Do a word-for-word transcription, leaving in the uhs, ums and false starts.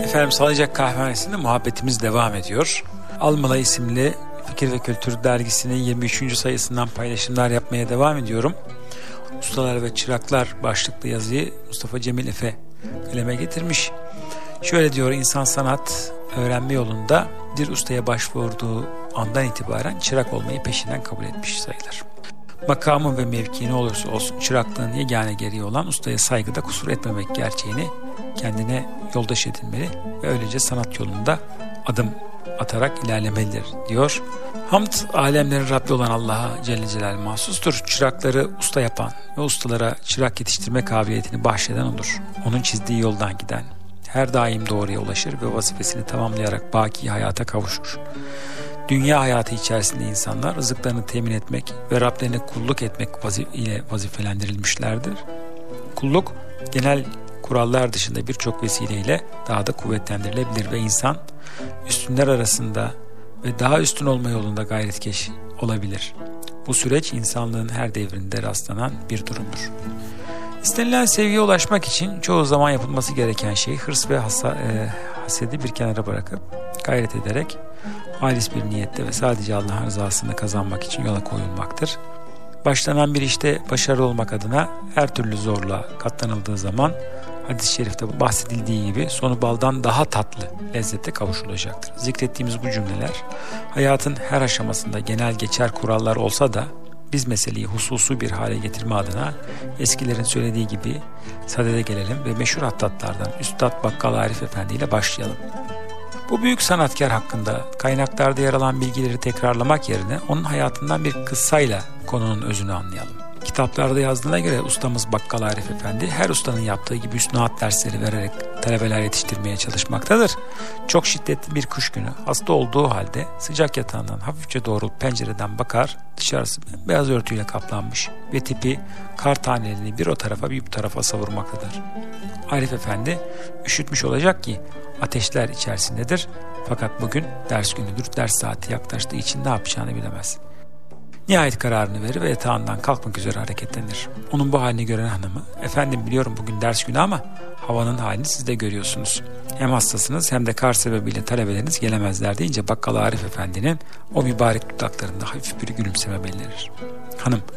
Efendim, Salıncak Kahvehanesi'nde muhabbetimiz devam ediyor. Almalı isimli Fikir ve Kültür dergisinin yirmi üçüncü sayısından paylaşımlar yapmaya devam ediyorum. Ustalar ve Çıraklar başlıklı yazıyı Mustafa Cemil Efe kaleme getirmiş. Şöyle diyor: insan sanat öğrenme yolunda bir ustaya başvurduğu andan itibaren çırak olmayı peşinden kabul etmiş sayılır. Makamı ve mevki ne olursa olsun çıraklığın yegane gereği olan ustaya saygıda kusur etmemek gerçeğini kendine yoldaş edinmeli ve öylece sanat yolunda adım atarak ilerlemelidir diyor. Hamd, alemlerin Rabbi olan Allah'a Celle Celaluhu mahsustur. Çırakları usta yapan ve ustalara çırak yetiştirme kabiliyetini bahşeden olur. Onun çizdiği yoldan giden her daim doğruya ulaşır ve vazifesini tamamlayarak baki hayata kavuşur. Dünya hayatı içerisinde insanlar rızıklarını temin etmek ve Rablerine kulluk etmek ile vazifelendirilmişlerdir. Kulluk, genel kurallar dışında birçok vesileyle daha da kuvvetlendirilebilir ve insan üstünler arasında ve daha üstün olma yolunda gayretkeş olabilir. Bu süreç insanlığın her devrinde rastlanan bir durumdur. İstenilen seviyeye ulaşmak için çoğu zaman yapılması gereken şey hırs ve hasa, e, hasedi bir kenara bırakıp gayret ederek halis bir niyette ve sadece Allah'ın rızasını kazanmak için yola koyulmaktır. Başlanan bir işte başarılı olmak adına her türlü zorluğa katlanıldığı zaman hadis-i şerifte bahsedildiği gibi sonu baldan daha tatlı lezzete kavuşulacaktır. Zikrettiğimiz bu cümleler hayatın her aşamasında genel geçer kurallar olsa da biz meseleyi hususi bir hale getirme adına eskilerin söylediği gibi sadede gelelim ve meşhur hattatlardan Üstad Bakkal Arif Efendi ile başlayalım. Bu büyük sanatkar hakkında kaynaklarda yer alan bilgileri tekrarlamak yerine onun hayatından bir kıssayla konunun özünü anlayalım. Kitaplarda yazdığına göre ustamız Bakkal Arif Efendi her ustanın yaptığı gibi üstünaat dersleri vererek talebeler yetiştirmeye çalışmaktadır. Çok şiddetli bir kış günü hasta olduğu halde sıcak yatağından hafifçe doğrulup pencereden bakar, dışarısı beyaz örtüyle kaplanmış ve tipi kar tanelerini bir o tarafa bir bu tarafa savurmaktadır. Arif Efendi üşütmüş olacak ki ateşler içerisindedir, fakat bugün ders günüdür, ders saati yaklaştığı için ne yapacağını bilemez. Nihayet kararını verir ve yatağından kalkmak üzere hareketlenir. Onun bu halini gören hanımı, efendim biliyorum bugün ders günü ama havanın halini siz de görüyorsunuz. Hem hastasınız hem de kar sebebiyle talebeleriniz gelemezler deyince Bakkal Arif Efendi'nin o mübarek dudaklarında hafif bir gülümseme belirir. Hanım,